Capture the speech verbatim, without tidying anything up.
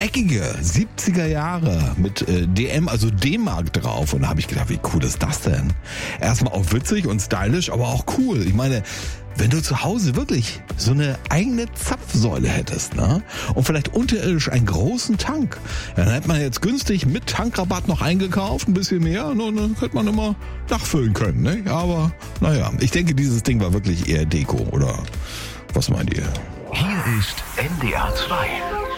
eckige siebziger Jahre mit äh, D M, also D-Mark drauf. Und da habe ich gedacht, wie cool ist das denn? Erstmal auch witzig und stylisch, aber auch cool. Ich meine, wenn du zu Hause wirklich so eine eigene Zapfsäule hättest, ne? Und vielleicht unterirdisch einen großen Tank, dann hätte man jetzt günstig mit Tankrabatt noch eingekauft, ein bisschen mehr, und dann könnte man immer nachfüllen können, ne? Aber naja, ich denke, dieses Ding war wirklich eher Deko, oder was meint ihr? Hier ist N D R zwei.